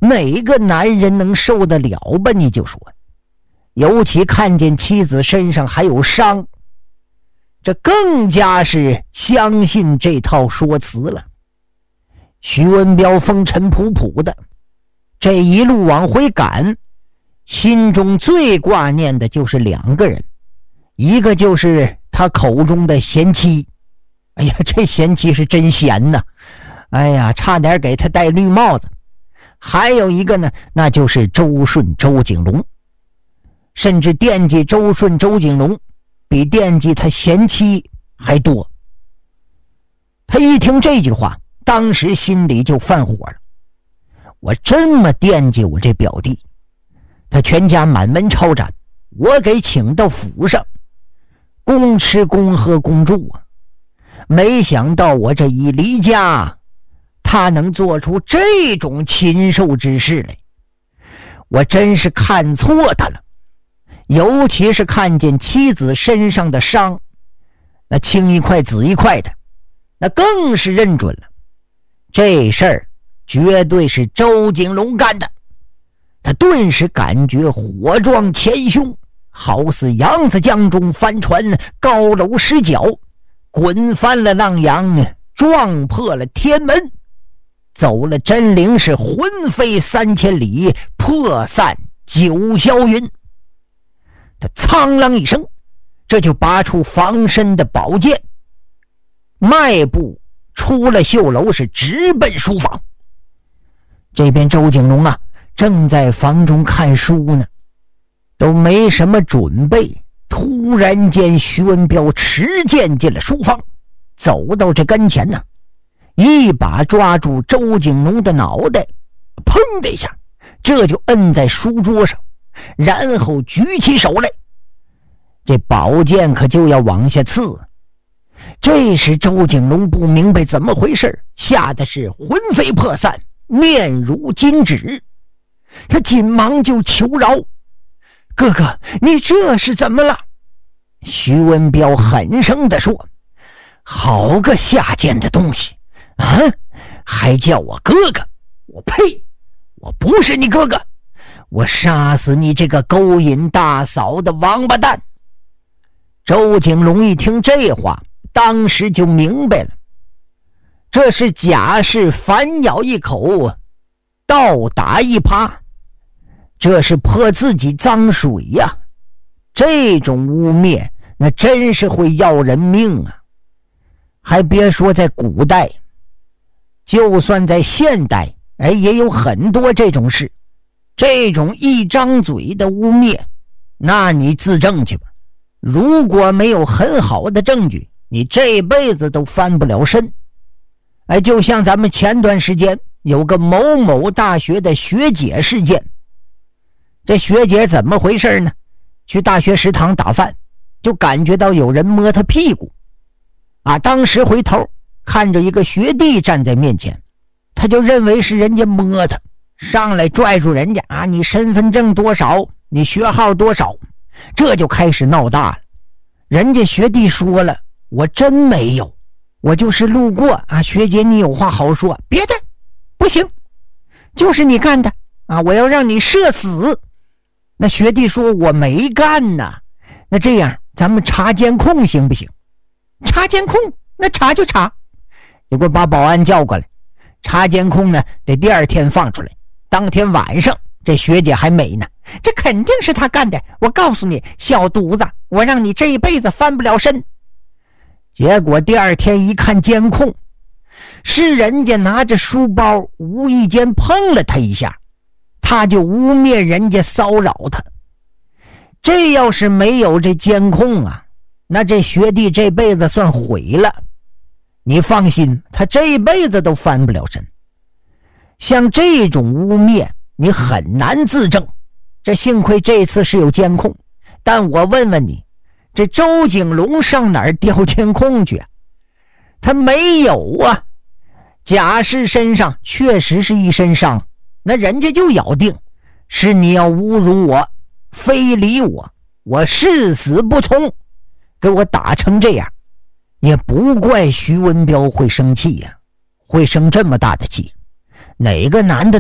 哪个男人能受得了吧？你就说，尤其看见妻子身上还有伤，这更加是相信这套说辞了。徐文彪风尘仆仆的，这一路往回赶，心中最挂念的就是2个人，一个就是他口中的贤妻。哎呀，这贤妻是真贤呐，哎呀，差点给他戴绿帽子。还有一个呢，那就是周顺周景龙，甚至惦记周顺周景龙比惦记他贤妻还多。他一听这句话，当时心里就犯火了。我这么惦记我这表弟，他全家满门抄斩，我给请到府上，公吃公喝公住啊！没想到我这一离家，他能做出这种禽兽之事来，我真是看错他了。尤其是看见妻子身上的伤，那青一块紫一块的，那更是认准了，这事儿绝对是周景龙干的。他顿时感觉火撞前胸，好似扬子江中翻船，高楼失脚，滚翻了浪洋，撞破了天门，走了真灵，是魂飞3000里，魄散九霄云。他苍啷一声，这就拔出防身的宝剑，迈步出了绣楼，是直奔书房。这边周景龙啊，正在房中看书呢，都没什么准备，突然间徐文彪持剑进了书房，走到这跟前呢，一把抓住周景龙的脑袋，砰的一下，这就摁在书桌上，然后举起手来，这宝剑可就要往下刺。这时周景龙不明白怎么回事，吓得是魂飞魄散，面如金纸。他紧忙就求饶：“哥哥，你这是怎么了？”徐文彪狠声地说：“好个下贱的东西啊！还叫我哥哥？我呸！我不是你哥哥！我杀死你这个勾引大嫂的王八蛋！”周景龙一听这话，当时就明白了，这是贾氏反咬一口，倒打一耙，这是泼自己脏水呀！这种污蔑那真是会要人命啊！还别说在古代，就算在现代，也有很多这种事。这种一张嘴的污蔑，那你自证去吧。如果没有很好的证据，你这辈子都翻不了身。就像咱们前段时间有个某某大学的学姐事件。这学姐怎么回事呢？去大学食堂打饭，就感觉到有人摸她屁股当时回头看着一个学弟站在面前，他就认为是人家摸他，上来拽住人家你身份证多少，你学号多少，这就开始闹大了。人家学弟说了，我真没有，我就是路过学姐你有话好说。别的不行，就是你干的我要让你社死。那学弟说我没干呐。那这样咱们查监控行不行？查监控？那查就查。结果把保安叫过来，查监控呢得第2天放出来。当天晚上这学姐还美呢，这肯定是他干的，我告诉你小犊子，我让你这一辈子翻不了身。结果第2天一看监控，是人家拿着书包无意间碰了他一下，他就污蔑人家骚扰他。这要是没有这监控那这学弟这辈子算毁了。你放心，他这辈子都翻不了身。像这种污蔑你很难自证，这幸亏这次是有监控。但我问问你，这周景龙上哪儿调监控去？他没有贾氏身上确实是一身伤，那人家就咬定是你要侮辱我，非礼我，我誓死不从，给我打成这样。也不怪徐文彪会生气会生这么大的气。哪个男的